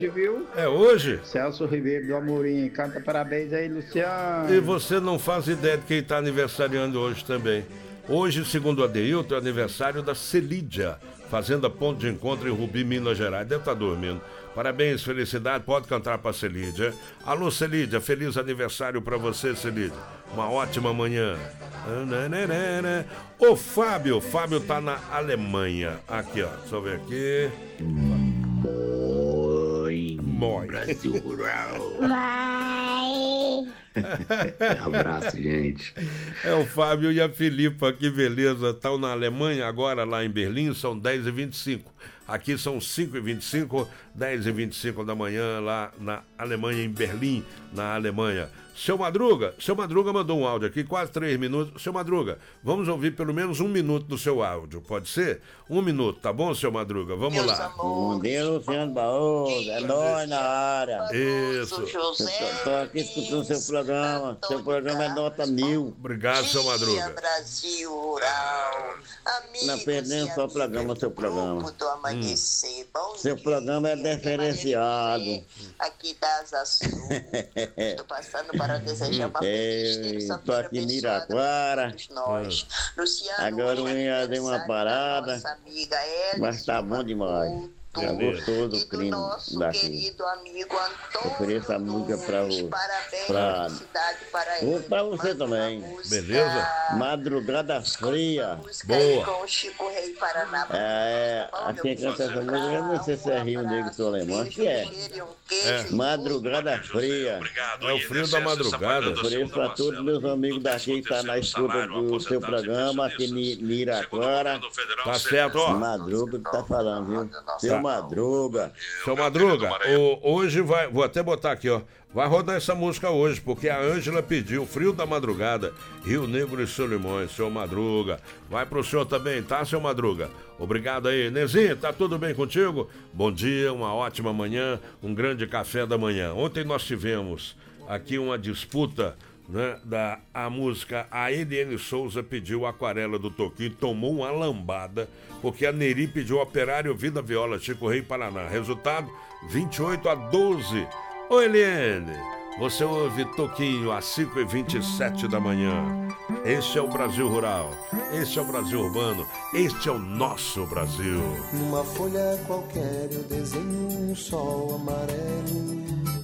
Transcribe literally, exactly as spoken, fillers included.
Viu? É hoje? Celso Ribeiro do Amorim, canta parabéns aí, Luciano. E você não faz ideia de quem está aniversariando hoje também. Hoje, segundo o Adeilton, é aniversário da Celídia, Fazenda Ponto de Encontro em Rubi, Minas Gerais. Deve estar dormindo. Parabéns, felicidade, pode cantar para Celídia. Alô, Celídia, feliz aniversário para você, Celídia. Uma ótima manhã. O Fábio, Fábio tá na Alemanha. Aqui, ó, deixa eu ver aqui. Oi, Moi. Brasil Rural. Vai. Abraço, gente. É o Fábio e a Filipa, que beleza. Estão na Alemanha agora, lá em Berlim, são dez e vinte e cinco. Aqui são cinco e vinte e cinco, dez e vinte e cinco da manhã, lá na Alemanha, em Berlim, na Alemanha. Seu Madruga, seu Madruga mandou um áudio aqui, quase três minutos. Seu Madruga, vamos ouvir pelo menos um minuto do seu áudio, pode ser? Um minuto, tá bom, seu Madruga? Vamos Meus lá. amores, Bom dia, Luciano Barroso. É nóis na área. Isso. José, Estou aqui escutando seu programa. Seu programa é nota mil. Obrigado, seu Dia Madruga. Brasil Rural. Amigos Não perdendo e só o amigas programa, seu do programa. Grupo do Amanhecer. Bom Seu dia, programa é Maria diferenciado. José, aqui da Asa Sul. Estou passando para desejar uma feliz Ei, terça-feira tô aqui em abençoada Miraquara. para todos nós. Luciano, Agora hoje eu é ia dar uma aniversário da parada, nossa amiga Hélice mas tá bom demais. Couto. É gostoso E o do crime nosso daqui. querido amigo Antônio Ofereço a música pra Nunes. você. Parabéns, Pra- felicidade para Ou ele. pra você Manda uma também. música. Beleza? Madrugada Fria. Uma música aí Boa. com o Chico Rei Paraná. É, Tá bom, aqui meu canta essa música, eu não sei se é Rio Negro ou Alemão, acho que é. É. Madrugada Fria. É o frio da madrugada. Por isso, para todos meus amigos daqui que estão na escuta do seu programa, aqui em Miraquara. Tá certo, ó. Madruga que tá falando, viu? Seu Madruga. Seu Madruga, o- hoje vai, vou até botar aqui, ó. Vai rodar essa música hoje, porque a Ângela pediu Frio da Madrugada, Rio Negro e Solimões, seu Madruga. Vai pro senhor também, tá, seu Madruga? Obrigado aí. Nezinho, tá tudo bem contigo? Bom dia, uma ótima manhã, um grande café da manhã. Ontem nós tivemos aqui uma disputa, né, da a música. A Eliane Souza pediu Aquarela do Toquinho, tomou uma lambada, porque a Neri pediu Operário Vida Viola, Chico Rei Paraná. Resultado, vinte e oito a doze. Ô Eliane, você ouve Toquinho às cinco e vinte e sete da manhã. Este é o Brasil Rural, este é o Brasil Urbano, este é o nosso Brasil. Numa folha qualquer eu desenho um sol amarelo.